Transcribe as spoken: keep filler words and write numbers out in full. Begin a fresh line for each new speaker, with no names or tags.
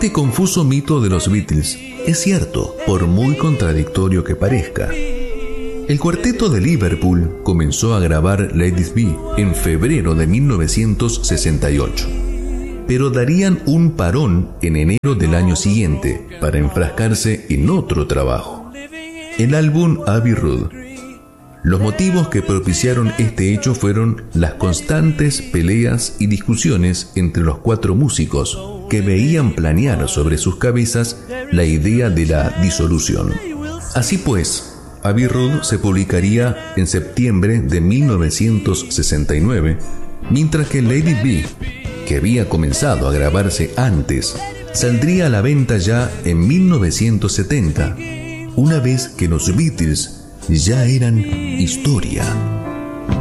Este confuso mito de los Beatles es cierto, por muy contradictorio que parezca. El cuarteto de Liverpool comenzó a grabar Let It Be en febrero de mil novecientos sesenta y ocho, pero darían un parón en enero del año siguiente para enfrascarse en otro trabajo, el álbum Abbey Road. Los motivos que propiciaron este hecho fueron las constantes peleas y discusiones entre los cuatro músicos que veían planear sobre sus cabezas la idea de la disolución. Así pues, Abbey Road se publicaría en septiembre de mil novecientos sesenta y nueve, mientras que Let It Be, que había comenzado a grabarse antes, saldría a la venta ya en mil novecientos setenta, una vez que los Beatles ya eran historia.